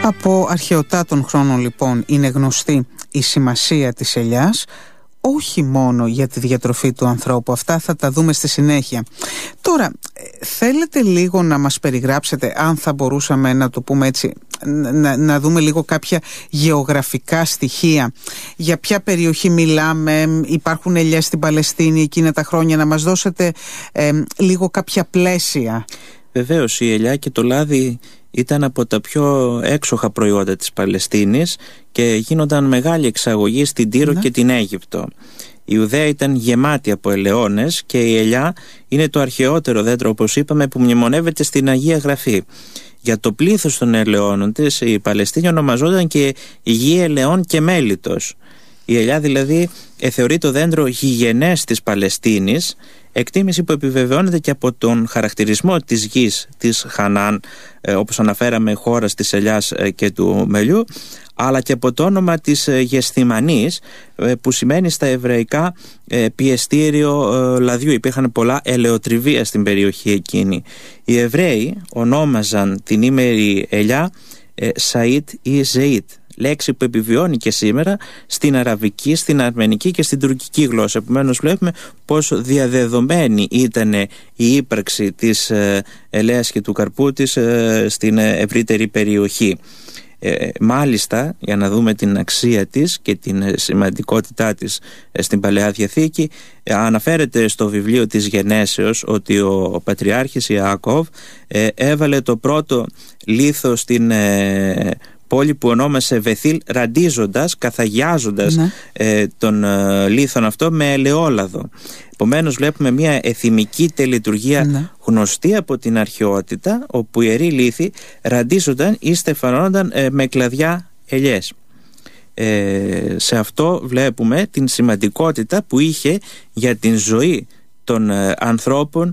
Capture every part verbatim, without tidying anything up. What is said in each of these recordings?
Από αρχαιοτά των χρόνων λοιπόν είναι γνωστή η σημασία της ελιάς, όχι μόνο για τη διατροφή του ανθρώπου, αυτά θα τα δούμε στη συνέχεια. Τώρα, θέλετε λίγο να μας περιγράψετε, αν θα μπορούσαμε να το πούμε έτσι, να, να δούμε λίγο κάποια γεωγραφικά στοιχεία, για ποια περιοχή μιλάμε, υπάρχουν ελιές στην Παλαιστίνη εκείνα τα χρόνια, να μας δώσετε ε, λίγο κάποια πλαίσια. Βεβαίως, η ελιά και το λάδι ήταν από τα πιο έξοχα προϊόντα της Παλαιστίνης και γίνονταν μεγάλη εξαγωγή στην Τύρο ναι. και την Αίγυπτο. Η Ιουδαία ήταν γεμάτη από ελαιώνες και η ελιά είναι το αρχαιότερο δέντρο, όπως είπαμε, που μνημονεύεται στην Αγία Γραφή. Για το πλήθος των ελαιώνων της, η Παλαιστίνη ονομαζόταν και η γη ελαιών και μέλιτος. Η ελιά δηλαδή ε, θεωρεί το δέντρο γηγενές της Παλαιστίνης, εκτίμηση που επιβεβαιώνεται και από τον χαρακτηρισμό της γης της Χανάν, ε, όπως αναφέραμε, χώρας της ελιάς ε, και του μελιού, αλλά και από το όνομα της ε, Γεσθημανής, ε, που σημαίνει στα εβραϊκά ε, πιεστήριο ε, λαδιού. Υπήρχαν πολλά ελαιοτριβία στην περιοχή εκείνη. Οι Εβραίοι ονόμαζαν την ήμερη ελιά ε, Σαΐτ ή Ζεΐτ, λέξη που επιβιώνει και σήμερα στην αραβική, στην αρμενική και στην τουρκική γλώσσα. Επομένως βλέπουμε πόσο διαδεδομένη ήταν η ύπαρξη της ε, ελαίας και του καρπού της ε, στην ευρύτερη περιοχή. Ε, μάλιστα, για να δούμε την αξία της και την σημαντικότητά της ε, στην Παλαιά Διαθήκη, ε, αναφέρεται στο βιβλίο της Γενέσεως ότι ο, ο Πατριάρχης Ιάκωβ ε, έβαλε το πρώτο λίθο στην ε, πόλη που ονόμασε Βεθήλ, ραντίζοντας, καθαγιάζοντας ναι. ε, τον ε, λίθον αυτό με ελαιόλαδο. Επομένως βλέπουμε μια εθιμική τελετουργία ναι. γνωστή από την αρχαιότητα, όπου οι ιεροί λίθοι ραντίζονταν ή στεφανώνονταν ε, με κλαδιά ελιές. Ε, σε αυτό βλέπουμε την σημαντικότητα που είχε για την ζωή των ε, ανθρώπων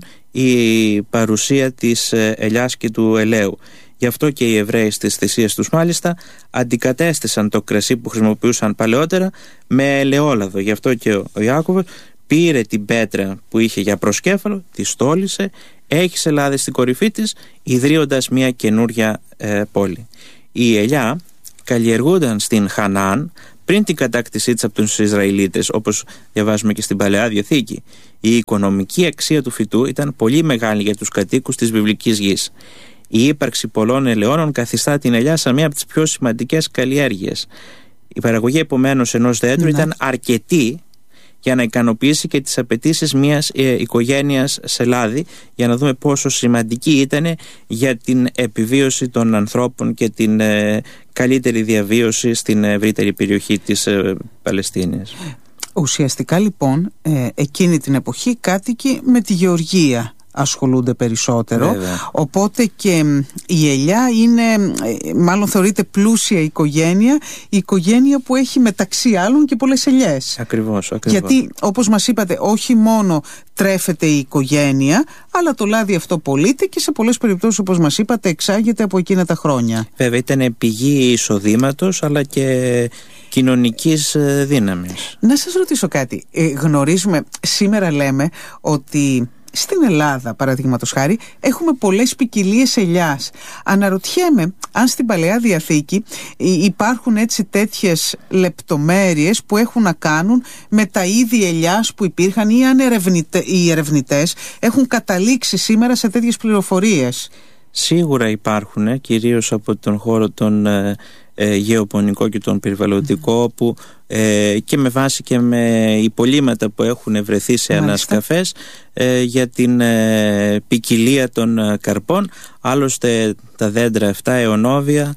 η παρουσία της ε, ελιάς και του ελαίου. Γι' αυτό και οι Εβραίοι στις θυσίες τους μάλιστα αντικατέστησαν το κρασί που χρησιμοποιούσαν παλαιότερα με ελαιόλαδο. Γι' αυτό και ο Ιάκωβος πήρε την πέτρα που είχε για προσκέφαλο, τη στόλισε, έχισε λάδι στην κορυφή της, ιδρύοντας μια καινούρια ε, πόλη. Η ελιά καλλιεργούνταν στην Χανάν πριν την κατάκτησή της από τους Ισραηλίτες, όπως διαβάζουμε και στην Παλαιά Διαθήκη. Η οικονομική αξία του φυτού ήταν πολύ μεγάλη για τους κατοίκους της βιβλικής γης. Η ύπαρξη πολλών ελαιώνων καθιστά την ελιά σαν μία από τις πιο σημαντικές καλλιέργειες. Η παραγωγή επομένως ενός δέντρου ναι. ήταν αρκετή για να ικανοποιήσει και τις απαιτήσεις μιας ε, οικογένειας σε λάδι, για να δούμε πόσο σημαντική ήταν για την επιβίωση των ανθρώπων και την ε, καλύτερη διαβίωση στην ευρύτερη περιοχή της ε, Παλαιστίνης. Ουσιαστικά λοιπόν ε, εκείνη την εποχή οι κάτοικοι με τη γεωργία ασχολούνται περισσότερο. Βέβαια. Οπότε και η ελιά είναι, μάλλον θεωρείται πλούσια οικογένεια, η οικογένεια που έχει μεταξύ άλλων και πολλές ελιές. Ακριβώς, ακριβώς. Γιατί όπως μας είπατε, όχι μόνο τρέφεται η οικογένεια, αλλά το λάδι αυτό πωλείται και σε πολλές περιπτώσεις, όπως μας είπατε, εξάγεται από εκείνα τα χρόνια. Βέβαια, ήταν πηγή εισοδήματος αλλά και κοινωνικής δύναμης. Να σας ρωτήσω κάτι. Ε, γνωρίζουμε, σήμερα λέμε ότι στην Ελλάδα, παραδείγματος χάρη, έχουμε πολλές ποικιλίες ελιάς. Αναρωτιέμαι αν στην Παλαιά Διαθήκη υπάρχουν έτσι τέτοιες λεπτομέρειες που έχουν να κάνουν με τα είδη ελιάς που υπήρχαν, ή αν οι ερευνητές έχουν καταλήξει σήμερα σε τέτοιες πληροφορίες. Σίγουρα υπάρχουν, κυρίως από τον χώρο των ε, ε, γεωπονικό και τον περιβαλλοντικό, mm. που ε, και με βάση και με υπολείμματα που έχουν βρεθεί σε ανασκαφές ε, για την ε, ποικιλία των ε, καρπών. Άλλωστε τα δέντρα αυτά αιωνόβια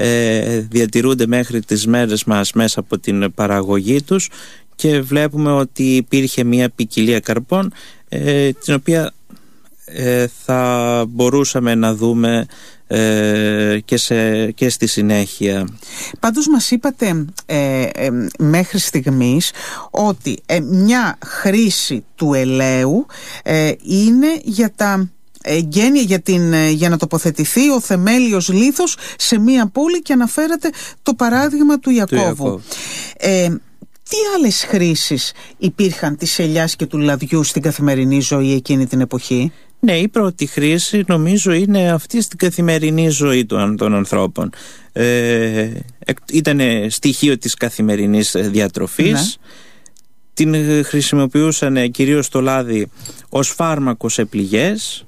ε, διατηρούνται μέχρι τις μέρες μας μέσα από την παραγωγή τους, και βλέπουμε ότι υπήρχε μια ποικιλία καρπών ε, την οποία ε, θα μπορούσαμε να δούμε ε, και, σε, και στη συνέχεια. Πάντως μας είπατε ε, ε, μέχρι στιγμής ότι ε, μια χρήση του ελαίου ε, είναι για τα εγγένεια, για, την, για να τοποθετηθεί ο θεμέλιος λίθος σε μια πόλη, και αναφέρατε το παράδειγμα του Ιακώβου. Ε, τι άλλες χρήσεις υπήρχαν της ελιάς και του λαδιού στην καθημερινή ζωή εκείνη την εποχή? Ναι, η πρώτη χρήση νομίζω είναι αυτή στην καθημερινή ζωή των, των ανθρώπων. Ε, ήταν στοιχείο της καθημερινής διατροφής. Ναι. Την χρησιμοποιούσαν κυρίως το λάδι ως φάρμακο σε πληγές.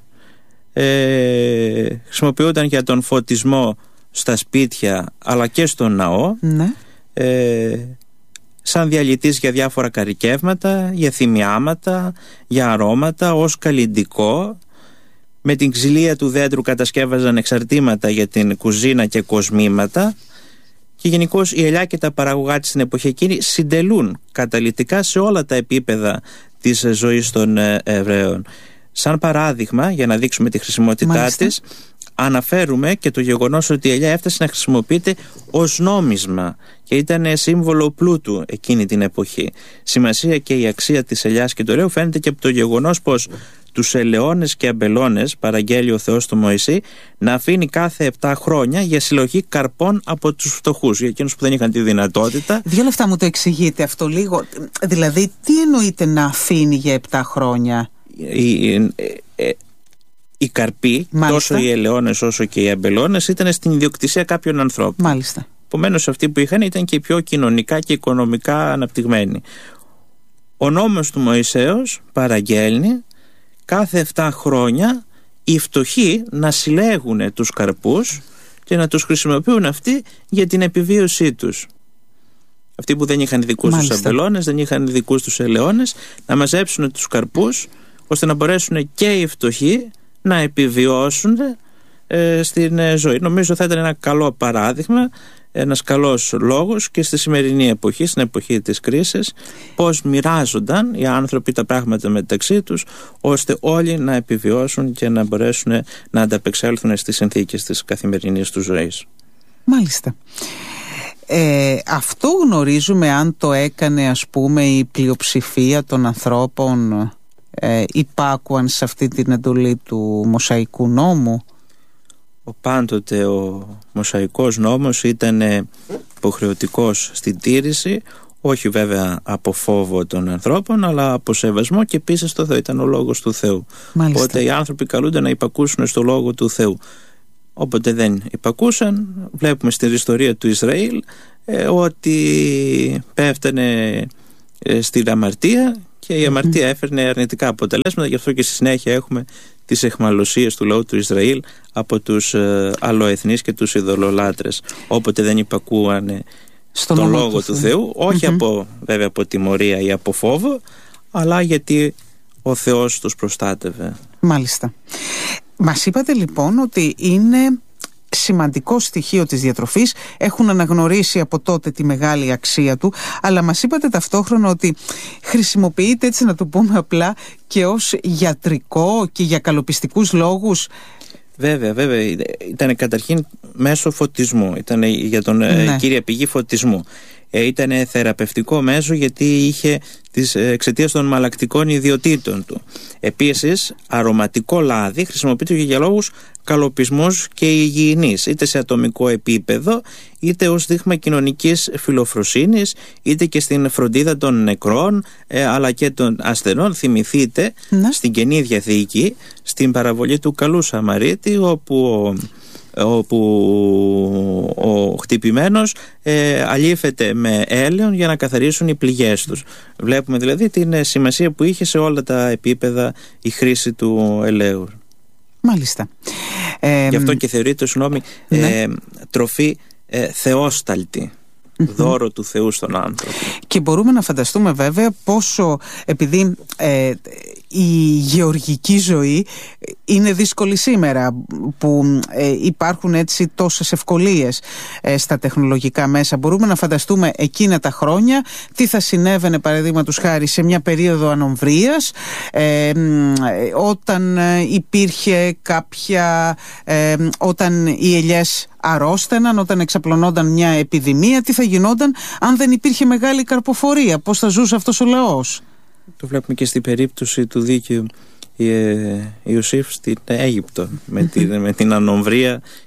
Ε, χρησιμοποιούνταν για τον φωτισμό στα σπίτια αλλά και στον ναό. Ναι. Ε, σαν διαλυτής για διάφορα καρικεύματα, για θυμιάματα, για αρώματα, ως καλλυντικό. Με την ξυλία του δέντρου κατασκεύαζαν εξαρτήματα για την κουζίνα και κοσμήματα. Και γενικώς η ελιά και τα παραγωγά της στην εποχή εκείνη συντελούν καταλυτικά σε όλα τα επίπεδα της ζωής των Εβραίων. Σαν παράδειγμα, για να δείξουμε τη χρησιμότητά Μάλιστα. της, αναφέρουμε και το γεγονός ότι η ελιά έφτασε να χρησιμοποιείται ως νόμισμα και ήταν σύμβολο πλούτου εκείνη την εποχή. Σημασία και η αξία της ελιάς και του ελαίου φαίνεται και από το γεγονός πως τους ελαιώνες και αμπελώνες παραγγέλει ο Θεός του Μωυσή να αφήνει κάθε επτά χρόνια για συλλογή καρπών από τους φτωχούς, για εκείνους που δεν είχαν τη δυνατότητα. Δύο λεπτά μου το εξηγείτε αυτό λίγο. Δηλαδή, τι εννοείται να αφήνει για επτά χρόνια? Η, η, η, οι καρποί, Μάλιστα. τόσο οι ελαιώνες όσο και οι αμπελώνες, ήταν στην ιδιοκτησία κάποιων ανθρώπων. Μάλιστα. Επομένως, αυτοί που είχαν ήταν και οι πιο κοινωνικά και οικονομικά αναπτυγμένοι. Ο νόμος του Μωυσέως παραγγέλνει κάθε επτά χρόνια οι φτωχοί να συλλέγουν τους καρπούς και να τους χρησιμοποιούν αυτοί για την επιβίωσή τους. Αυτοί που δεν είχαν δικούς τους αμπελώνες, δεν είχαν δικούς τους ελαιώνες, να μαζέψουν τους καρπούς ώστε να μπορέσουν και οι φτωχοί να επιβιώσουν ε, στην ε, ζωή. Νομίζω θα ήταν ένα καλό παράδειγμα, ένας καλός λόγος και στη σημερινή εποχή, στην εποχή της κρίσης, πώς μοιράζονταν οι άνθρωποι τα πράγματα μεταξύ τους ώστε όλοι να επιβιώσουν και να μπορέσουν να ανταπεξέλθουν στις συνθήκες της καθημερινής τους ζωής. Μάλιστα. Ε, αυτό γνωρίζουμε αν το έκανε, ας πούμε, η πλειοψηφία των ανθρώπων ε, υπάκουαν σε αυτή την εντολή του Μωσαϊκού νόμου? Ο πάντοτε ο Μωσαϊκός νόμος ήταν υποχρεωτικός στην τήρηση, όχι βέβαια από φόβο των ανθρώπων, αλλά από σεβασμό, και επίσης το Θεό ήταν ο λόγος του Θεού. Μάλιστα. Οπότε οι άνθρωποι καλούνται να υπακούσουν στο λόγο του Θεού. Όποτε δεν υπακούσαν, βλέπουμε στην ιστορία του Ισραήλ ε, ότι πέφτανε ε, στην αμαρτία, και η αμαρτία έφερνε αρνητικά αποτελέσματα. Γι' αυτό και στη συνέχεια έχουμε τις εχμαλωσίες του λαού του Ισραήλ από τους ε, αλλοεθνείς και τους ειδωλολάτρες. Όποτε δεν υπακούανε στον λόγο, λόγο του, του Θεού, όχι mm-hmm. από, βέβαια από τιμωρία ή από φόβο, αλλά γιατί ο Θεός τους προστάτευε. Μάλιστα. Μας είπατε λοιπόν ότι είναι σημαντικό στοιχείο της διατροφής, έχουν αναγνωρίσει από τότε τη μεγάλη αξία του, αλλά μας είπατε ταυτόχρονα ότι χρησιμοποιείται, έτσι να το πούμε απλά, και ως γιατρικό και για καλοπιστικούς λόγους. Βέβαια, βέβαια. Ήταν καταρχήν μέσω φωτισμού, ήταν για τον ναι. κύρια πηγή φωτισμού. Ήταν θεραπευτικό μέσο γιατί είχε τις εξαιτίας των μαλακτικών ιδιωτήτων του. Επίσης, αρωματικό λάδι χρησιμοποιείται και για λόγους καλοπισμούς και υγιεινής, είτε σε ατομικό επίπεδο, είτε ως δείγμα κοινωνικής φιλοφροσύνης, είτε και στην φροντίδα των νεκρών ε, αλλά και των ασθενών. Θυμηθείτε ναι. στην Καινή Διαθήκη, στην παραβολή του Καλού Σαμαρίτη, όπου όπου ο χτυπημένος ε, αλήφεται με έλαιον για να καθαρίσουν οι πληγές τους. Βλέπουμε δηλαδή την σημασία που είχε σε όλα τα επίπεδα η χρήση του ελαίου. Μάλιστα. Γι' αυτό και θεωρείται, συγγνώμη, ναι. ε, τροφή ε, θεόσταλτη. Mm-hmm. Δώρο του Θεού στον άνθρωπο. Και μπορούμε να φανταστούμε βέβαια πόσο, επειδή ε, η γεωργική ζωή είναι δύσκολη σήμερα, που ε, υπάρχουν έτσι τόσες ευκολίες ε, στα τεχνολογικά μέσα, μπορούμε να φανταστούμε εκείνα τα χρόνια τι θα συνέβαινε, παραδείγματος χάρη, σε μια περίοδο ανομβρίας, ε, όταν υπήρχε κάποια ε, όταν οι ελιές αρρώστεναν, όταν εξαπλωνόταν μια επιδημία, τι θα γινόταν αν δεν υπήρχε μεγάλη καρποφορία, πώς θα ζούσε αυτός ο λαός? Το βλέπουμε και στην περίπτωση του δίκαιου Ιωσήφ στην Αίγυπτο, με την, με την ανομβρία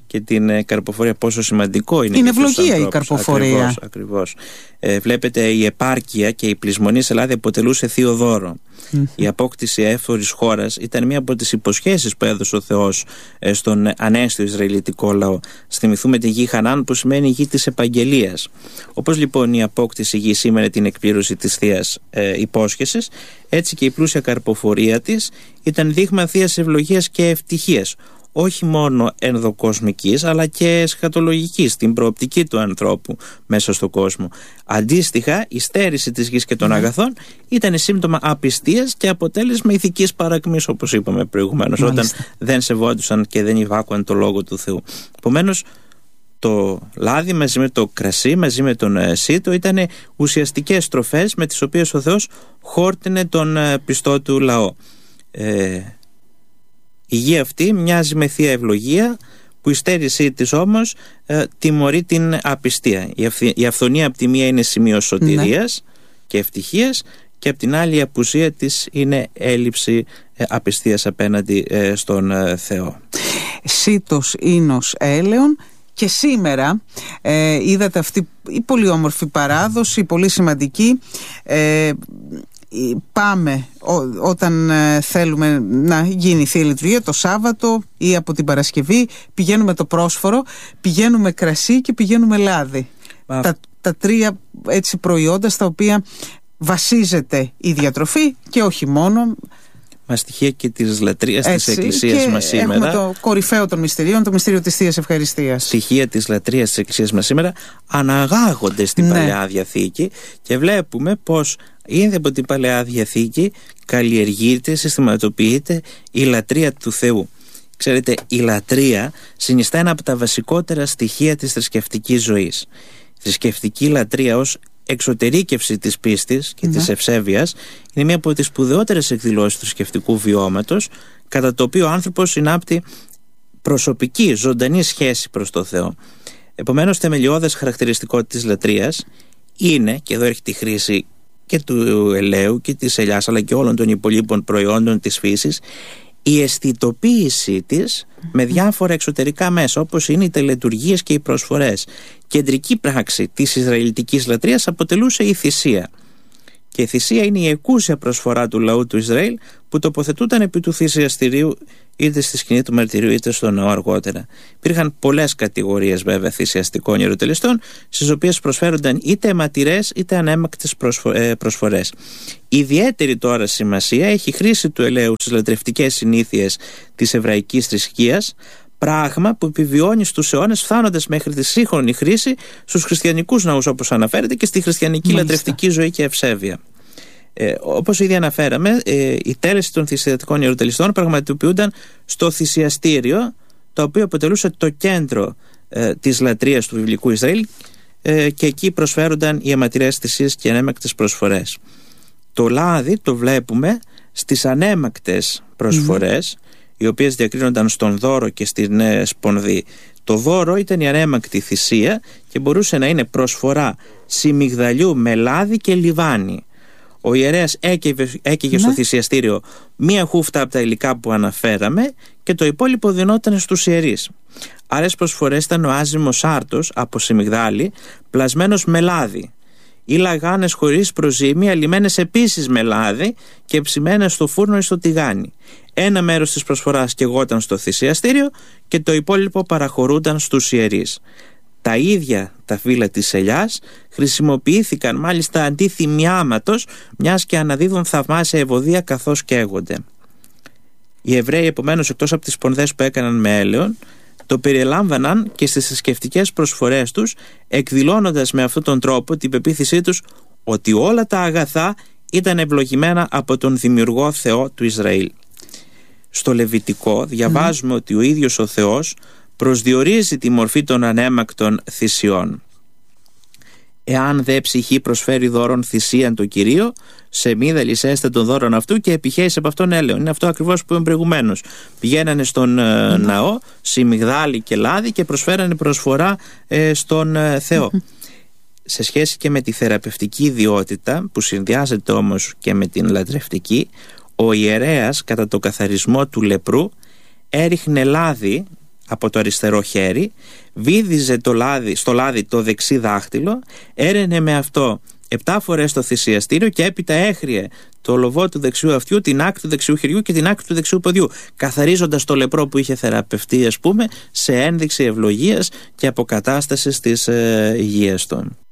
και την καρποφορία, πόσο σημαντικό είναι. Είναι ευλογία η καρποφορία. Ακριβώς, ακριβώς. Ε, βλέπετε, η επάρκεια και η πλεισμονή σε Ελλάδα αποτελούσε θείο δώρο. Mm-hmm. Η απόκτηση έφορης χώρας ήταν μία από τις υποσχέσεις που έδωσε ο Θεός ε, στον ανέστιο Ισραηλιτικό λαό. Θυμηθούμε τη γη Χανάν, που σημαίνει γη της επαγγελίας. Όπως λοιπόν η απόκτηση γη σήμαινε την εκπλήρωση της θείας ε, υπόσχεσης, έτσι και η πλούσια καρποφορία της ήταν δείγμα θείας ευλογίας και ευτυχίας, όχι μόνο ενδοκοσμικής αλλά και εσχατολογικής, στην προοπτική του ανθρώπου μέσα στον κόσμο. Αντίστοιχα, η στέρηση της γης και των mm. αγαθών ήταν σύμπτωμα απιστίας και αποτέλεσμα ηθικής παρακμής, όπως είπαμε προηγουμένως, όταν δεν σεβόντουσαν και δεν υπάκουαν το λόγο του Θεού. Επομένως, το λάδι μαζί με το κρασί, μαζί με τον σίτο, ήταν ουσιαστικές τροφές με τις οποίες ο Θεός χόρτινε τον πιστό του λαό. Ε, η γη αυτή μοιάζει με θεία ευλογία, που η στέρησή της όμως ε, τιμωρεί την απιστία. Η, αυθ, η αυθονία από τη μία είναι σημείο σωτηρίας ναι. και ευτυχίας, και από την άλλη η απουσία της είναι έλλειψη ε, απιστίας απέναντι ε, στον ε, Θεό. Σίτος, ίνος, έλεον. Και σήμερα ε, είδατε αυτή η πολύ όμορφη παράδοση, πολύ σημαντική. Ε, πάμε ό, όταν ε, θέλουμε να γίνει η Θεία Λειτουργία το Σάββατο ή από την Παρασκευή, πηγαίνουμε το πρόσφορο, πηγαίνουμε κρασί και πηγαίνουμε λάδι. Τα, τα τρία έτσι προϊόντα στα οποία βασίζεται η διατροφή, και όχι μόνο. Μα στοιχεία και της λατρείας της Εκκλησίας μας σήμερα. Έχουμε το κορυφαίο των μυστηρίων, το μυστήριο της Θείας Ευχαριστίας. Στοιχεία της λατρείας της Εκκλησίας μας σήμερα αναγάγονται στην ναι. Παλαιά Διαθήκη, και βλέπουμε πως ήδη από την Παλαιά Διαθήκη καλλιεργείται, συστηματοποιείται η λατρεία του Θεού. Ξέρετε, η λατρεία συνιστά ένα από τα βασικότερα στοιχεία της θρησκευτικής ζωής. Η θρησκευτική λατρεία ως εξωτερήκευση της πίστης και ναι. της ευσέβειας είναι μία από τις σπουδαιότερες εκδηλώσεις του θρησκευτικού βιώματος, κατά το οποίο ο άνθρωπος συνάπτει προσωπική, ζωντανή σχέση προς το Θεό. Επομένως, θεμελιώδες χαρακτηριστικό της λατρείας είναι, και εδώ έχει τη χρήση και του ελαίου και της ελιάς αλλά και όλων των υπολείπων προϊόντων της φύσης, η αισθητοποίησή της με διάφορα εξωτερικά μέσα, όπως είναι οι τελετουργίες και οι προσφορές. Κεντρική πράξη της Ισραηλιτικής λατρείας αποτελούσε η θυσία. Και η θυσία είναι η εκούσια προσφορά του λαού του Ισραήλ, που τοποθετούταν επί του θυσιαστηρίου, είτε στη σκηνή του μαρτυρίου είτε στο ναό αργότερα. Υπήρχαν πολλές κατηγορίες βέβαια θυσιαστικών ιεροτελεστών, στις οποίες προσφέρονταν είτε αιματηρές είτε ανέμακτες προσφορές. Ιδιαίτερη τώρα σημασία έχει η χρήση του ελαίου στις λατρευτικές συνήθειες της εβραϊκής θρησκείας, πράγμα που επιβιώνει στους αιώνες, φτάνοντας μέχρι τη σύγχρονη χρήση στους χριστιανικούς ναούς, όπως αναφέρεται, και στη χριστιανική Μάλιστα. λατρευτική ζωή και ευσέβεια. Ε, όπως ήδη αναφέραμε, ε, η τέλεση των θυσιαστικών ιεροτελεστών πραγματοποιούνταν στο θυσιαστήριο, το οποίο αποτελούσε το κέντρο ε, της λατρείας του βιβλικού Ισραήλ, ε, και εκεί προσφέρονταν οι αιματηρές θυσίες και ανέμακτες προσφορές. Το λάδι το βλέπουμε στις ανέμακτες προσφορές, mm-hmm. οι οποίες διακρίνονταν στον δώρο και στην ε, σπονδή. Το δώρο ήταν η ανέμακτη θυσία και μπορούσε να είναι προσφορά σιμιγδαλιού με λάδι και λιβάνι. Ο ιερέας έκαιγε, έκαιγε ναι. στο θυσιαστήριο μία χούφτα από τα υλικά που αναφέραμε, και το υπόλοιπο δινόταν στους ιερείς. Άλλες προσφορές ήταν ο άζυμος άρτος από σιμιγδάλι πλασμένος με λάδι, ή λαγάνες χωρίς προζύμια λιμένες επίσης με λάδι και ψημένες στο φούρνο ή στο τηγάνι. Ένα μέρος της προσφοράς καιγόταν στο θυσιαστήριο και το υπόλοιπο παραχωρούνταν στους ιερείς. Τα ίδια τα φύλλα της ελιάς χρησιμοποιήθηκαν μάλιστα αντί θυμιάματος, μιας και αναδίδουν θαυμάσια ευωδία καθώς καίγονται. Οι Εβραίοι επομένως, εκτός από τις σπονδές που έκαναν με έλαιον, το περιελάμβαναν και στις θρησκευτικές προσφορές τους, εκδηλώνοντας με αυτόν τον τρόπο την πεποίθησή τους ότι όλα τα αγαθά ήταν ευλογημένα από τον δημιουργό Θεό του Ισραήλ. Στο Λεβιτικό διαβάζουμε mm. ότι ο ίδιος ο Θεός προσδιορίζει τη μορφή των ανέμακτων θυσιών. Εάν δε ψυχή προσφέρει δώρον θυσίαν το Κυρίο, σε μη δελισέστε των δώρων αυτού και επιχέησε από αυτόν έλεον. Είναι αυτό ακριβώς που είπαμε προηγουμένως. Πηγαίνανε στον mm. ναό, σιμιγδάλι και λάδι, και προσφέρανε προσφορά ε, στον ε, Θεό. Mm. Σε σχέση και με τη θεραπευτική ιδιότητα, που συνδυάζεται όμως και με την λατρευτική, ο ιερέας κατά το καθαρισμό του λεπρού έριχνε λάδι από το αριστερό χέρι, βύδιζε το λάδι, στο λάδι το δεξί δάχτυλο, έρενε με αυτό επτά φορές το θυσιαστήριο και έπειτα έχριε το λοβό του δεξιού αυτιού, την άκρη του δεξιού χεριού και την άκρη του δεξιού ποδιού, καθαρίζοντας το λεπρό που είχε θεραπευτεί, ας πούμε, σε ένδειξη ευλογίας και αποκατάστασης της ε, υγείας των.